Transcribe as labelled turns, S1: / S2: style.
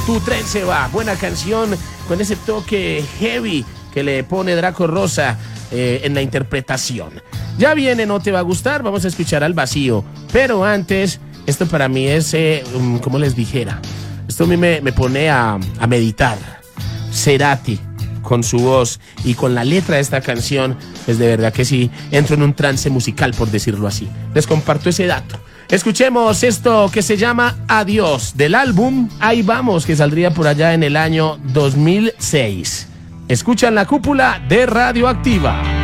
S1: Tu tren se va. Buena canción con ese toque heavy que le pone Draco Rosa en la interpretación. Ya viene No Te Va a Gustar, vamos a escuchar Al Vacío. Pero antes, esto para mí es, como les dijera, esto a mí me pone a meditar. Cerati, con su voz y con la letra de esta canción, pues de verdad que sí, entro en un trance musical, por decirlo así. Les comparto ese dato. Escuchemos esto que se llama Adiós, del álbum Ahí Vamos, que saldría por allá en el año 2006. Escuchan La Cúpula de Radioactiva.